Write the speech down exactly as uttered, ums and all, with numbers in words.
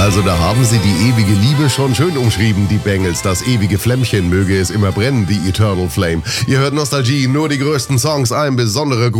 Also da haben sie die ewige Liebe schon schön umschrieben, die Bengals. Das ewige Flämmchen möge es immer brennen, die Eternal Flame. Ihr hört Nostalgie, nur die größten Songs, ein besonderer